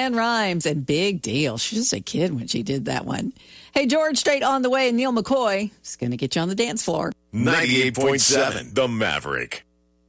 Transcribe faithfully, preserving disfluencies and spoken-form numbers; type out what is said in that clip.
LeAnn Rimes, and Big Deal. She was just a kid when she did that one. Hey, George Strait on the way, and Neil McCoy is going to get you on the dance floor. ninety-eight point seven The Maverick.